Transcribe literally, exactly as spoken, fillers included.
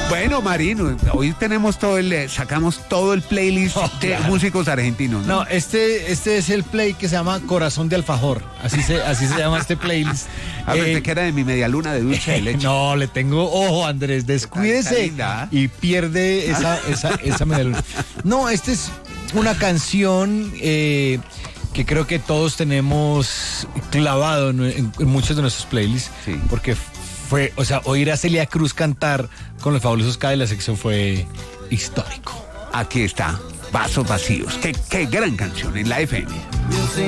Bueno, Marino, hoy tenemos todo el, sacamos todo el playlist Oh, de claro. músicos argentinos, ¿no? No, este, este es el play que se llama Corazón de Alfajor. Así se, así se llama este playlist. Ah, pensé Eh, que era de mi media luna de dulce de leche. No, le tengo ojo, Andrés, Está descuídese linda, ¿eh? y pierde esa, esa, esa medalla. No, esta es una canción eh, que creo que todos tenemos clavado en, en- en muchos de nuestros playlists, Sí. porque fue, o sea, oír a Celia Cruz cantar con los Fabulosos K de la sección fue histórico. Aquí está, Vasos Vacíos. Qué, qué gran canción en la F M. You'll see